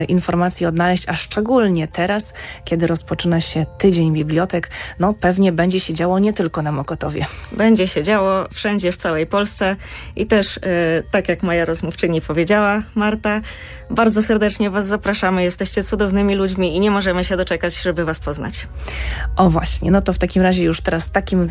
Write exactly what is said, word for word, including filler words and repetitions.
informacje odnaleźć, a szczególnie teraz, kiedy rozpoczyna się Tydzień Bibliotek, no pewnie będzie się działo nie tylko na Mokotowie. Będzie się działo wszędzie w całej Polsce i też, yy, tak jak moja rozmówczyni powiedziała, Marta, bardzo serdecznie Was zapraszamy. Jesteście cudownymi ludźmi i nie możemy się doczekać, żeby Was poznać. O właśnie, no to w takim razie już teraz takim